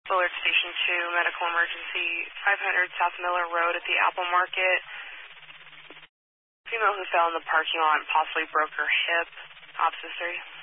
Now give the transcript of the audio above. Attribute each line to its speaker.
Speaker 1: Bullard Station 2, medical emergency, 500 South Miller Road at the Apple Market. Female who fell in the parking lot and possibly broke her hip. Officer 3.